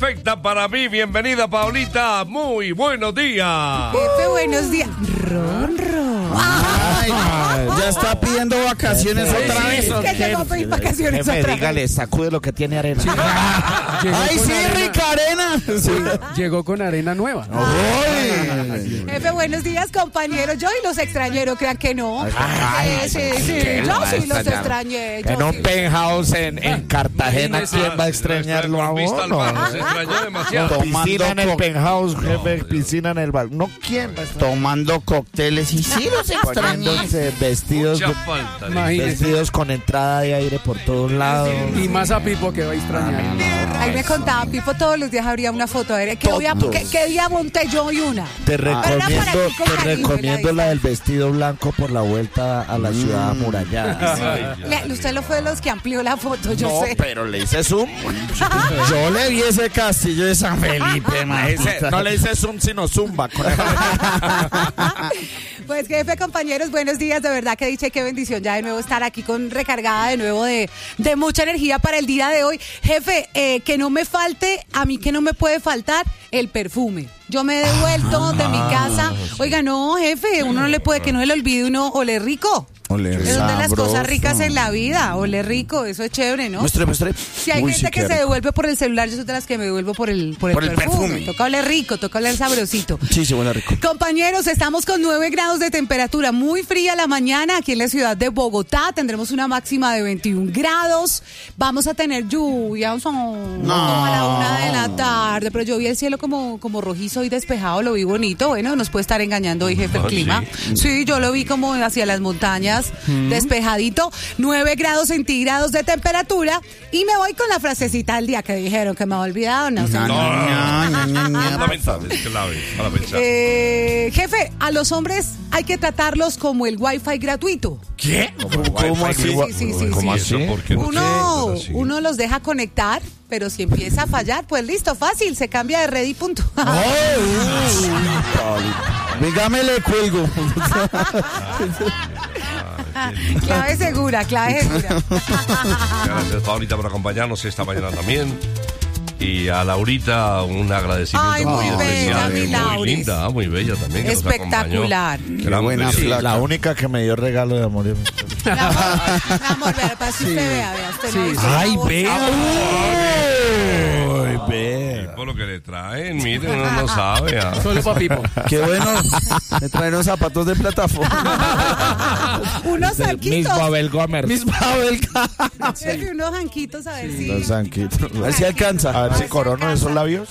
perfecta para mí. Bienvenida, Paulita. Muy buenos días. Jefe, buenos días. Ay, ya está pidiendo vacaciones otra vez. Es que llegó a pedir vacaciones otra vez. Dígale, sacude lo que tiene arena. Ay, sí, rica arena. Sí, llegó con arena nueva. Jefe, buenos días, compañeros. Yo y los extrañé, no crean que no. Sí. Yo sí los extrañé. En un penthouse en Cartagena, ¿quién va a extrañarlo a uno? Se extrañó demasiado. Piscina en el penthouse, jefe, piscina en el bar. No, ¿quién va a estar tomando cócteles? Y sí los extrañé. Poniéndose vestidos con entrada de aire por todos lados. Y más a Pipo que va a extrañar. Ahí me contaba Pipo, todos los días habría una foto. A ver, ¿qué día monté yo hoy una? Te recomiendo la del vestido blanco por la vuelta a la ciudad amurallada. Usted lo fue de los que amplió la foto, yo sé. Pero le hice zoom. Yo le vi ese castillo de San Felipe, no le hice zoom, sino zumba. Pues jefe, compañeros, buenos días. De verdad que dicha y qué bendición ya de nuevo estar aquí recargada de nuevo de mucha energía para el día de hoy. Jefe, que no me falte, a mí que no me puede faltar el perfume. Yo me he devuelto de mi casa. Oiga, no, jefe, uno no le puede, que no se le olvide uno oler rico. Es una de las cosas ricas en la vida, oler rico, eso es chévere, ¿no? Muestre. Si hay gente que se devuelve por el celular, yo soy de las que me devuelvo por el perfume. Toca oler rico, toca oler sabrosito. Sí, huele rico. Compañeros, estamos con 9 grados de temperatura, muy fría la mañana aquí en la ciudad de Bogotá. Tendremos una máxima de 21 grados. Vamos a tener lluvia, como a la 1 de la tarde, pero yo vi el cielo como rojizo y despejado, lo vi bonito. Bueno, nos puede estar engañando hoy, jefe, el clima. Sí, yo lo vi como hacia las montañas. Despejadito, 9 grados centígrados de temperatura. Y me voy con la frasecita del día que dijeron que me había olvidado. Lamentable, es clave para pensar. Jefe, a los hombres hay que tratarlos como el wifi gratuito. ¿Qué? ¿Cómo así? Sí. ¿Cómo así? Uno los deja conectar, pero si empieza a fallar, pues listo, fácil, se cambia de red y punto. Dígame, le cuelgo. Clave segura. Gracias, Paulita, por acompañarnos esta mañana también. Y a Laurita un agradecimiento muy especial, muy linda, muy bella también. Que espectacular. Qué buena flaca. La única que me dio regalo de amor. Amor, vea, para que usted vea, usted no dice. Ay, vea. Por lo que le traen, mire, uno no sabe. Solo para Pipo. Qué bueno. Me traen unos zapatos de plataforma. Unos anquitos. Miss Babel Gomer. Unos anquitos, a ver si. Los anquitos. A ver si alcanza. A ver si corono esos labios.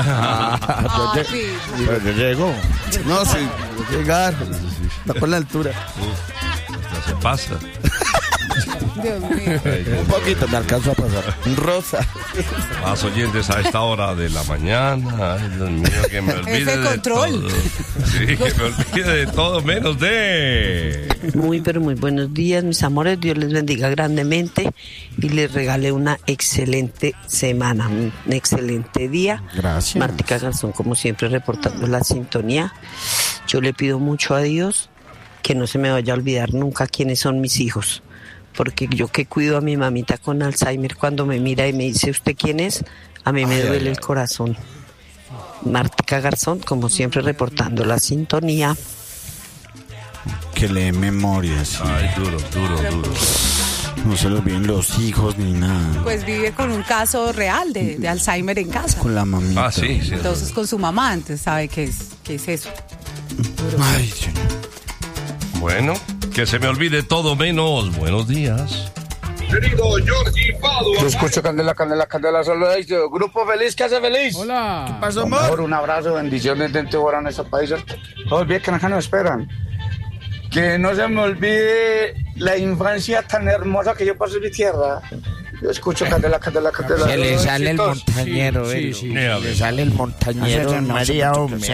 Pero yo llego. No, sí, voy a llegar. Está por la altura. No se pasa. Dios mío. Un poquito me alcanzo a pasar. Rosa. Más oyentes a esta hora de la mañana. Ay, Dios mío, que me olvide de control. todo. Sí, que me olvide de todo menos de... Muy, pero muy buenos días, mis amores. Dios les bendiga grandemente y les regale una excelente semana, un excelente día. Gracias. Martica Garzón, como siempre, reportando la sintonía. Yo le pido mucho a Dios que no se me vaya a olvidar nunca quiénes son mis hijos. Porque yo que cuido a mi mamita con Alzheimer, cuando me mira y me dice, ¿usted quién es? A mí me duele el corazón. Martica Garzón, como siempre, reportando la sintonía. Que lee memorias. Ay, duro. No se le olviden los hijos ni nada. Pues vive con un caso real de Alzheimer en casa. Con la mamita. Ah, sí. Entonces con su mamá, entonces sabe qué es eso. Ay, señor. Bueno, que se me olvide todo menos buenos días. Querido Georgie Fado. Yo escucho Candela, solo dice Grupo Feliz, ¿qué hace feliz? Hola. ¿Qué pasó, amor? Un abrazo, bendiciones de en este país. Todos bien que acá nos esperan. Que no se me olvide la infancia tan hermosa que yo pasé en mi tierra. Yo escucho Candela. Se le sale el montañero, sí. Le sale el montañero, María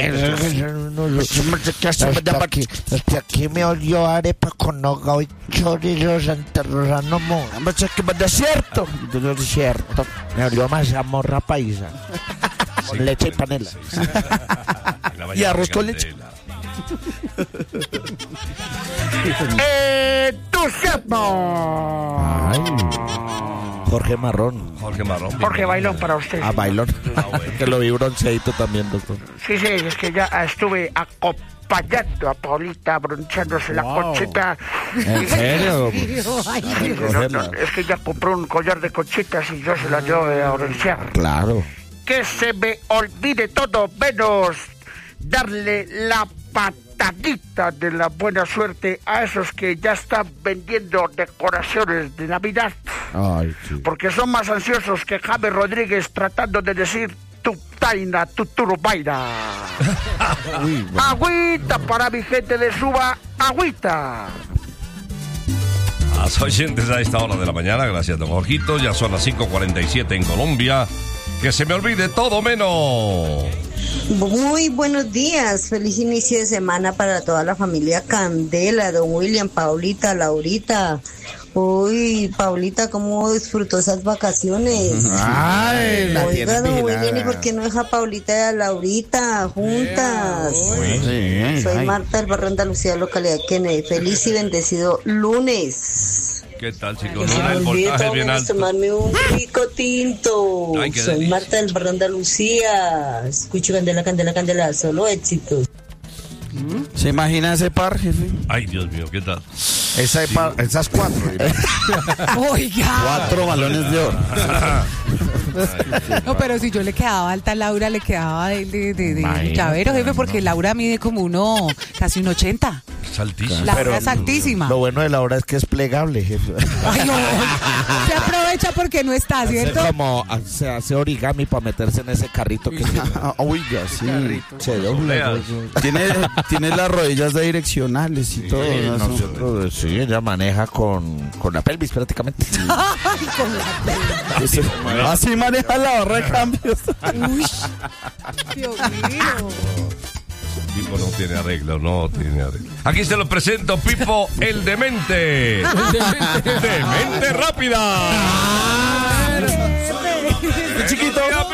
hasta aquí me olió arepa con hoga y chorizo Santa Rosa, no mo. Que es desierto. Me olió mazamorra paisa. Con leche y panela. Y arroz con leche. Tu jefe. Jorge Marrón. Jorge Bailón para usted. Ah, Bailón. Que lo vi bronceadito también, doctor. Sí, es que ya estuve acompañando a Paulita bronchándose la conchita. ¿En serio? Es que ella compró un collar de conchitas y yo se la llevo a broncear. Claro. Que se me olvide todo menos darle la patadita de la buena suerte a esos que ya están vendiendo decoraciones de Navidad. Ay, sí. Porque son más ansiosos que James Rodríguez tratando de decir tu taina, tu turubaina. Uy, bueno. Agüita para mi gente de Suba, agüita. A los oyentes a esta hora de la mañana, gracias, don Jorgito. Ya son las 5:47 en Colombia. Que se me olvide todo menos. Muy buenos días, feliz inicio de semana para toda la familia Candela, don William, Paulita, Laurita. Uy, Paulita, ¿cómo disfrutó esas vacaciones? Ay, la Oiga, tiene don vigilada. William, ¿y por qué no deja a Paulita y a Laurita juntas? Sí, Soy ay. Marta del barrio Andalucía, localidad Kennedy. Feliz y bendecido lunes. ¿Qué tal, chicos? Que se me El olvide voltaje todo bien menos alto. tomarme un rico tinto. Ay, qué Soy delicia. Marta del barrio Andalucía. Escucho Candela, Candela, Candela, solo éxitos. ¿Se imagina ese par, jefe? Ay, Dios mío, ¿qué tal? Esas 4. Oiga. 4 balones de oro. No, pero si yo le quedaba alta a Laura, le quedaba de Imagínate, llavero, jefe, porque Laura mide como casi un 80. Es altísimo. Laura es altísima. Lo bueno de la hora es que es plegable, jefe. Ay, no. Se aprovecha porque no está, ¿cierto? Se hace origami para meterse en ese carrito que tiene. Oiga, sí. Se dobla. Tiene las rodillas de direccionales y todo. ¿no? Nosotros, sí, ella maneja con la pelvis prácticamente. Ay, con la Eso- Así maneja la barra de cambios. Uy, Dios mío. Pipo no tiene arreglo. Aquí se lo presento, Pipo, el demente. Demente rápida. Chiquito.